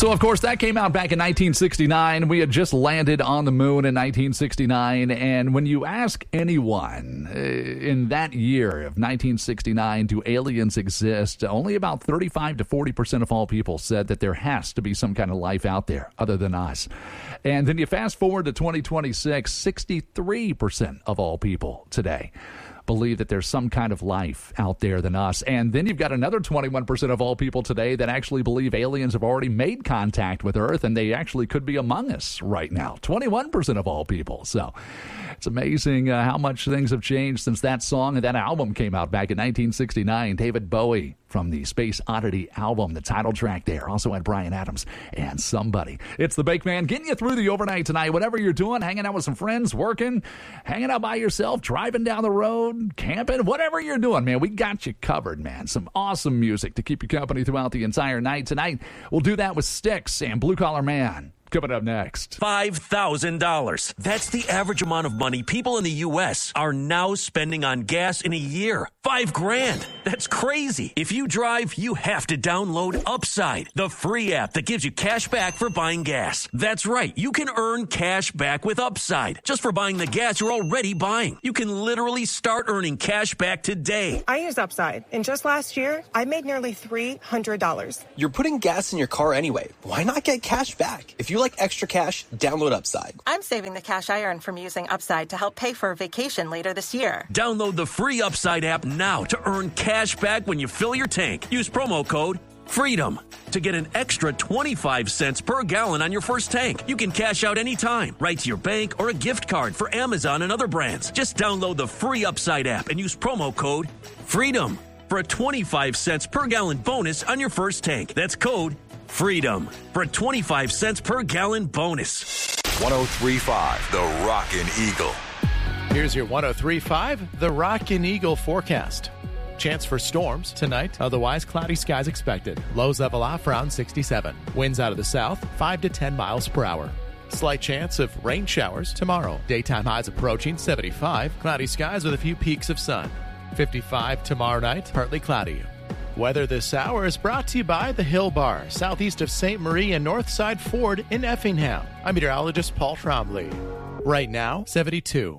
So, of course, that came out back in 1969. We had just landed on the moon in 1969. And when you ask anyone in that year of 1969, do aliens exist? Only about 35 to 40% of all people said that there has to be some kind of life out there other than us. And then you fast forward to 2026, 63% of all people today believe that there's some kind of life out there than us. And then you've got another 21% of all people today that actually believe aliens have already made contact with Earth and they actually could be among us right now. 21% of all people. So it's amazing how much things have changed since that song and that album came out back in 1969. David Bowie from the Space Oddity album, the title track there. Also had Bryan Adams and Somebody. It's the Bake Man getting you through the overnight tonight. Whatever you're doing, hanging out with some friends, working, hanging out by yourself, driving down the road, camping, whatever you're doing, man, we got you covered, man. Some awesome music to keep you company throughout the entire night. Tonight, we'll do that with Styx and Blue Collar Man. Coming up next. $5,000. That's the average amount of money people in the U.S. are now spending on gas in a year. $5,000. That's crazy. If you drive, you have to download Upside, the free app that gives you cash back for buying gas. That's right. You can earn cash back with Upside just for buying the gas you're already buying. You can literally start earning cash back today. I use Upside, and just last year, I made nearly $300. You're putting gas in your car anyway. Why not get cash back? If you like extra cash, download Upside. I'm saving the cash I earn from using Upside to help pay for a vacation later this year. Download the free Upside app now to earn cash back when you fill your tank. Use promo code FREEDOM to get an extra 25 cents per gallon on your first tank. You can cash out anytime, right to your bank or a gift card for Amazon and other brands. Just download the free Upside app and use promo code FREEDOM for a 25 cents per gallon bonus on your first tank. That's code FREEDOM for a 25 cents per gallon bonus. 103.5 The Rockin' Eagle. Here's your 103.5 The Rockin' Eagle forecast. Chance for storms tonight, otherwise cloudy skies expected. Lows level off around 67. Winds out of the south, 5 to 10 miles per hour. Slight chance of rain showers tomorrow. Daytime highs approaching 75. Cloudy skies with a few peaks of sun. 55 tomorrow night, partly cloudy. Weather this hour is brought to you by the Hill Bar, southeast of St. Marie and Northside Ford in Effingham. I'm meteorologist Paul Trombley. Right now, 72.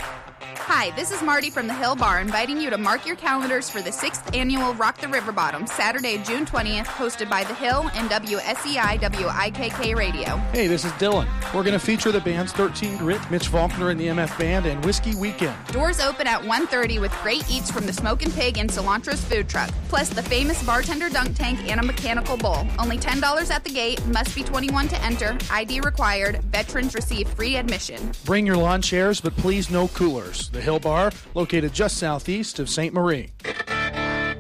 Hi, this is Marty from the Hill Bar, inviting you to mark your calendars for the 6th annual Rock the River Bottom, Saturday, June 20th, hosted by The Hill and WSEI WIKK Radio. Hey, this is Dylan. We're going to feature the bands 13 Grit, Mitch Faulkner and the MF Band, and Whiskey Weekend. Doors open at 1:30 with great eats from the Smokin' Pig and Cilantro's food truck, plus the famous bartender dunk tank and a mechanical bull. Only $10 at the gate, must be 21 to enter, ID required, veterans receive free admission. Bring your lawn chairs, but please no coolers. The Hill Bar, located just southeast of St. Marie.